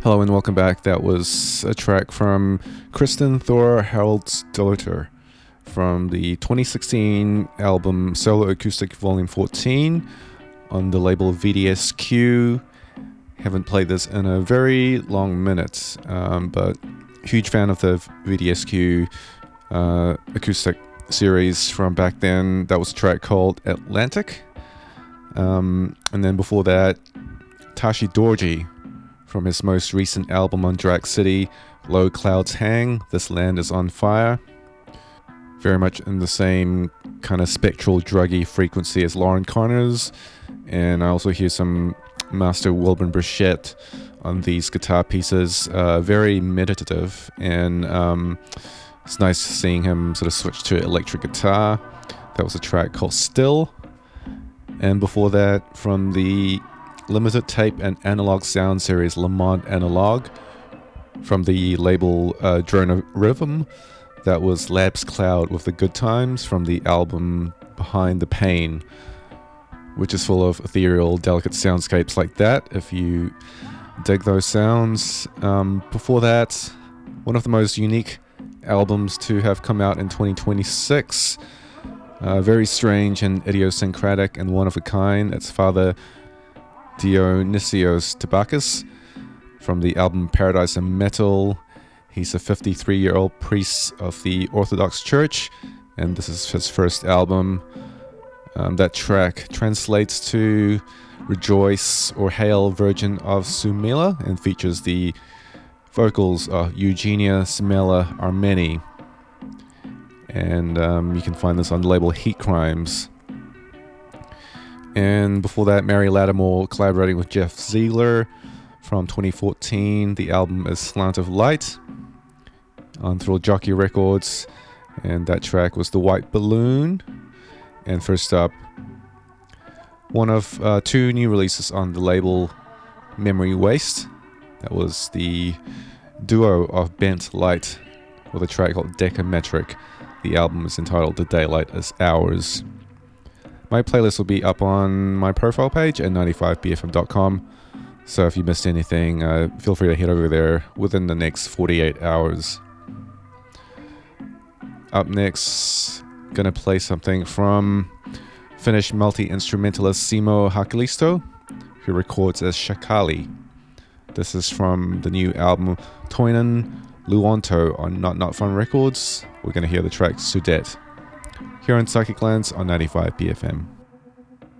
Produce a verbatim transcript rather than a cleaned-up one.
Hello and welcome back. That was a track from Kristen Thor Haraldsdottir from the twenty sixteen album Solo Acoustic Volume fourteen on the label V D S Q. Haven't played this in a very long minute, um, but huge fan of the V D S Q uh, acoustic series from back then. That was a track called Atlantic. Um, and then before that, Tashi Dorji from his most recent album on Drag City, Low Clouds Hang, This Land is on Fire. Very much in the same kind of spectral, druggy frequency as Lauren Connor's. And I also hear some Master Wilburn Burchett on these guitar pieces. Uh, very meditative, and um, it's nice seeing him sort of switch to electric guitar. That was a track called Still. And before that, from the limited tape and analog sound series Lamont Analog from the label uh, Drone Rhythm, that was Labs Cloud with the Good Times from the album Behind the Pain, which is full of ethereal, delicate soundscapes like that, if you dig those sounds. Um, before that, one of the most unique albums to have come out in twenty twenty-six, uh, very strange and idiosyncratic and one of a kind. It's Father Dionysios Tabakis from the album Paradise and Metal. He's a fifty-three-year-old priest of the Orthodox Church, and this is his first album. Um, that track translates to Rejoice or Hail Virgin of Sumela and features the vocals of Eugenia Simela Armeni. And um, you can find this on the label Heat Crimes. And before that, Mary Lattimore collaborating with Jeff Ziegler from twenty fourteen. The album is Slant of Light on Thrill Jockey Records, and that track was The White Balloon. And first up, one of uh, two new releases on the label Memory Waste. That was the duo of Bent Light with a track called Decametric. The album is entitled The Daylight is Ours. My playlist will be up on my profile page at ninety-five B F M dot com. So if you missed anything, uh, feel free to head over there within the next forty-eight hours. Up next, gonna play something from Finnish multi-instrumentalist Simo Hakilisto, who records as Shakali. This is from the new album Toinen Luonto on Not Not Fun Records. We're gonna hear the track Sudet here on Psychic Lens on ninety-five B F M.